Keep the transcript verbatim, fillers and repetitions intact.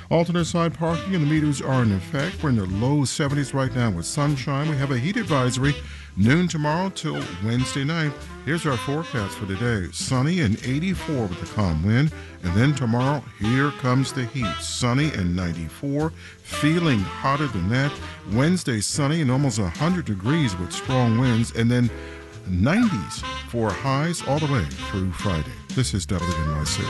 Alternate side parking and the meters are in effect. We're in the low seventies right now with sunshine. We have a heat advisory noon tomorrow till Wednesday night. Here's our forecast for today. Sunny and eighty-four with a calm wind. And then tomorrow, here comes the heat. Sunny and ninety-four. Feeling hotter than that. Wednesday, sunny and almost one hundred degrees with strong winds. And then nineties for highs all the way through Friday. This is W N Y C.